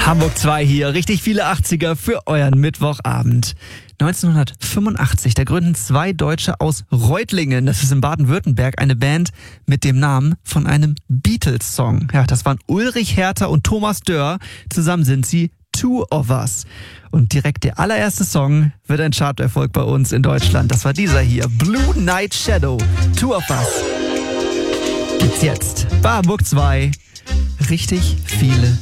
Hamburg 2 hier, richtig viele 80er für euren Mittwochabend. 1985, da gründen zwei Deutsche aus Reutlingen, das ist in Baden-Württemberg, eine Band mit dem Namen von einem Beatles-Song. Ja, das waren Ulrich Hertha und Thomas Dörr. Zusammen sind sie Two of Us. Und direkt der allererste Song wird ein Charterfolg bei uns in Deutschland. Das war dieser hier, Blue Night Shadow, Two of Us. Gibt's jetzt bei Hamburg 2 richtig viele